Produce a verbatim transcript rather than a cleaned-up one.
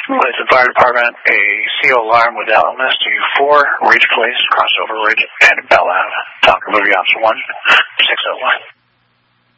Lights Fire Department, a C O alarm with L M S to four, Ridge Place, Crossover Ridge, and Bell Ave. Talker Movie Ops one, six oh one.